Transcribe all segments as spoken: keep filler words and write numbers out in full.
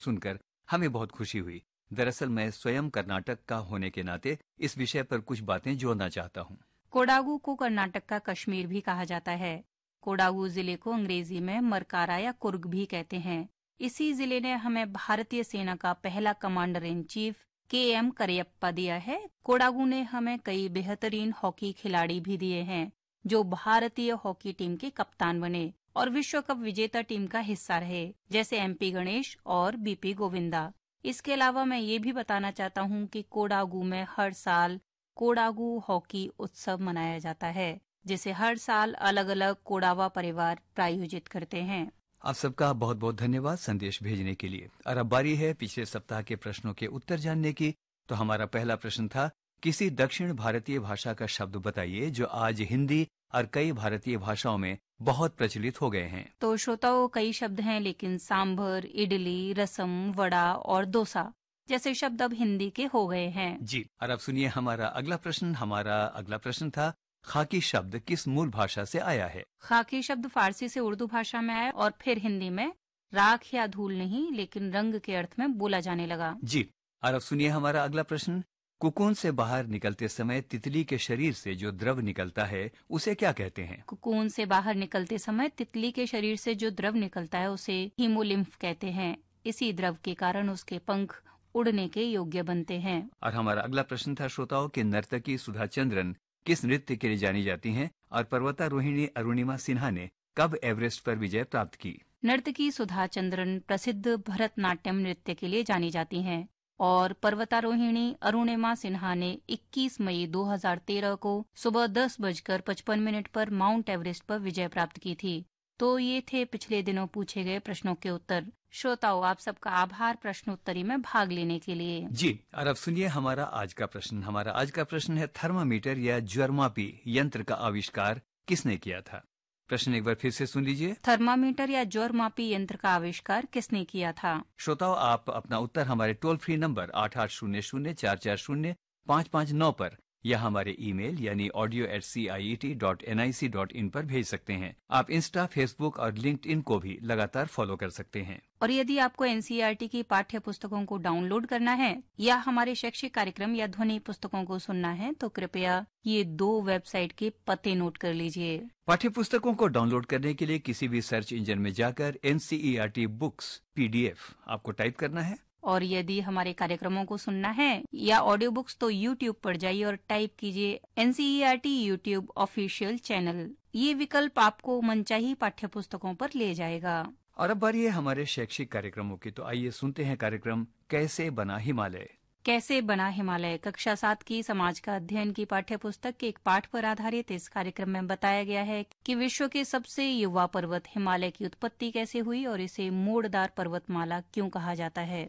सुनकर हमें बहुत खुशी हुई। दरअसल मैं स्वयं कर्नाटक का होने के नाते इस विषय पर कुछ बातें जोड़ना चाहता हूँ। कोडागू को कर्नाटक का कश्मीर भी कहा जाता है। कोडागू जिले को अंग्रेजी में मरकारा या कुर्ग भी कहते हैं। इसी जिले ने हमें भारतीय सेना का पहला कमांडर इन चीफ के एम करियप्पा दिया है। कोडागू ने हमें कई बेहतरीन हॉकी खिलाड़ी भी दिए हैं जो भारतीय हॉकी टीम के कप्तान बने और विश्व कप विजेता टीम का हिस्सा रहे, जैसे एमपी गणेश और बीपी गोविंदा। इसके अलावा मैं ये भी बताना चाहता हूँ कि कोडागू में हर साल कोडागू हॉकी उत्सव मनाया जाता है, जिसे हर साल अलग अलग कोडावा परिवार प्रायोजित करते हैं। आप सबका बहुत बहुत धन्यवाद संदेश भेजने के लिए। और अब बारी है पिछले सप्ताह के प्रश्नों के उत्तर जानने की। तो हमारा पहला प्रश्न था, किसी दक्षिण भारतीय भाषा का शब्द बताइए जो आज हिंदी और कई भारतीय भाषाओं में बहुत प्रचलित हो गए हैं। तो श्रोताओं, कई शब्द हैं, लेकिन सांभर, इडली, रसम, वड़ा और डोसा जैसे शब्द अब हिंदी के हो गए हैं। जी, और अब सुनिए हमारा अगला प्रश्न। हमारा अगला प्रश्न था, खाकी शब्द किस मूल भाषा से आया है? खाकी शब्द फारसी से उर्दू भाषा में आया और फिर हिंदी में राख या धूल नहीं लेकिन रंग के अर्थ में बोला जाने लगा। जी, और अब सुनिए हमारा अगला प्रश्न। कुकून से बाहर निकलते समय तितली के शरीर से जो द्रव निकलता है उसे क्या कहते हैं? कुकून से बाहर निकलते समय तितली के शरीर से जो द्रव निकलता है उसे हीमोलिम्फ कहते हैं। इसी द्रव के कारण उसके पंख उड़ने के योग्य बनते हैं। और हमारा अगला प्रश्न था श्रोताओं कि नर्तकी सुधा चंद्रन किस नृत्य के लिए जानी जाती हैं और पर्वतारोहिणी अरुणिमा सिन्हा ने कब एवरेस्ट पर विजय प्राप्त की? नर्तकी सुधा चंद्रन प्रसिद्ध भरतनाट्यम नृत्य के लिए जानी जाती हैं और पर्वतारोहिणी अरुणिमा सिन्हा ने इक्कीस मई दो हज़ार तेरह को सुबह दस बजकर पचपन मिनट पर माउंट एवरेस्ट पर विजय प्राप्त की थी। तो ये थे पिछले दिनों पूछे गए प्रश्नों के उत्तर। श्रोताओं, आप सबका आभार प्रश्नोत्तरी में भाग लेने के लिए। जी, और अब सुनिए हमारा आज का प्रश्न। हमारा आज का प्रश्न है, थर्मामीटर या ज्वरमापी यंत्र का आविष्कार किसने किया था? प्रश्न एक बार फिर से सुन लीजिए। थर्मामीटर या ज्वरमापी यंत्र का आविष्कार किसने किया था? श्रोताओं, आप अपना उत्तर हमारे टोल फ्री नंबर आठ आठ शून्य शून्य चार चार शून्य पाँच पाँच नौ पर या हमारे ईमेल यानी audio eight C I E T dot N I C dot in पर भेज सकते हैं। आप इंस्टा, फेसबुक और लिंक्डइन को भी लगातार फॉलो कर सकते हैं। और यदि आपको N C E R T की पाठ्य पुस्तकों को डाउनलोड करना है या हमारे शैक्षिक कार्यक्रम या ध्वनि पुस्तकों को सुनना है तो कृपया ये दो वेबसाइट के पते नोट कर लीजिए। पाठ्य पुस्तकों को डाउनलोड करने के लिए किसी भी सर्च इंजन में जाकर N C E R T books P D F आपको टाइप करना है। और यदि हमारे कार्यक्रमों को सुनना है या ऑडियो बुक्स तो यूट्यूब पर जाइए और टाइप कीजिए N C E R T YouTube official channel. ये विकल्प आपको मनचाही पाठ्य पुस्तकों पर ले जाएगा। और अब बारी है हमारे शैक्षिक कार्यक्रमों की। तो आइए सुनते हैं कार्यक्रम कैसे बना हिमालय। कैसे बना हिमालय कक्षा सात की समाज का अध्ययन की पाठ्य पुस्तक के एक पाठ पर आधारित इस कार्यक्रम में बताया गया है कि विश्व के सबसे युवा पर्वत हिमालय की उत्पत्ति कैसे हुई और इसे मोड़दार पर्वतमाला क्यों कहा जाता है।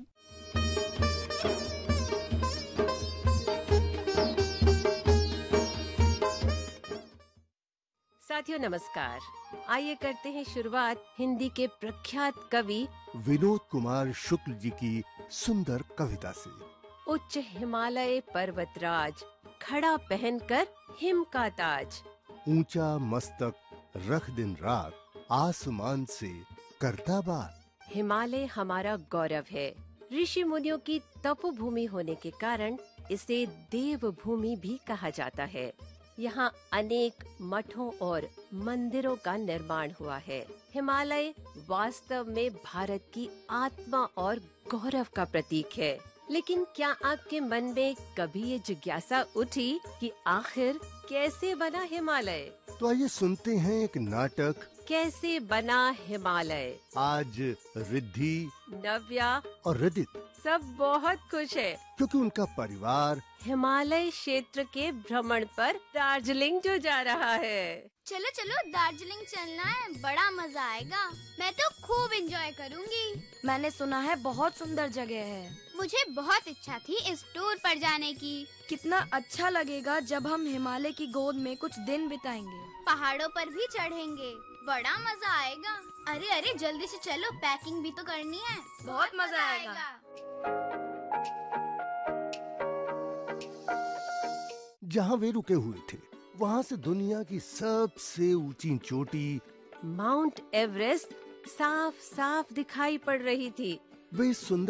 साथियों नमस्कार। आइए करते हैं शुरुआत हिंदी के प्रख्यात कवि विनोद कुमार शुक्ल जी की सुंदर कविता से। उच्च हिमालय पर्वतराज खड़ा पहनकर हिम का ताज, ऊंचा मस्तक रख दिन रात आसमान से करता बात। हिमालय हमारा गौरव है। ऋषि मुनियों की तपोभूमि होने के कारण इसे देव भूमि भी कहा जाता है। यहाँ अनेक मठों और मंदिरों का निर्माण हुआ है। हिमालय वास्तव में भारत की आत्मा और गौरव का प्रतीक है। लेकिन क्या आपके मन में कभी ये जिज्ञासा उठी कि आखिर कैसे बना हिमालय? तो आइए सुनते हैं एक नाटक कैसे बना हिमालय। आज रिद्धि, नव्या और रदित सब बहुत खुश है क्योंकि उनका परिवार हिमालय क्षेत्र के भ्रमण पर दार्जिलिंग जो जा रहा है। चलो चलो दार्जिलिंग चलना है, बड़ा मजा आएगा। मैं तो खूब एंजॉय करूंगी। मैंने सुना है बहुत सुंदर जगह है। मुझे बहुत इच्छा थी इस टूर पर जाने की। कितना अच्छा लगेगा जब हम हिमालय की गोद में कुछ दिन बिताएंगे। पहाड़ों पर भी चढ़ेंगे, बड़ा मजा आएगा। अरे अरे जल्दी से चलो, पैकिंग भी तो करनी है। बहुत मजा आएगा। जहाँ वे रुके हुए थे वहाँ से दुनिया की सबसे ऊंची चोटी माउंट एवरेस्ट साफ साफ दिखाई पड़ रही थी। वे इस सुंदर